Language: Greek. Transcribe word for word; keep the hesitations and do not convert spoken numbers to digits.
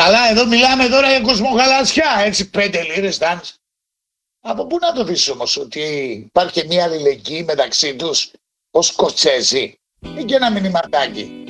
Καλά, εδώ μιλάμε τώρα για κοσμογαλαξιά, έτσι, πέντε λίρες δάνεις. Από πού να το δεις όμως ότι υπάρχει μια αλληλεγγύη μεταξύ τους ως Σκοτσέζοι ή και ένα μηνυματάκι.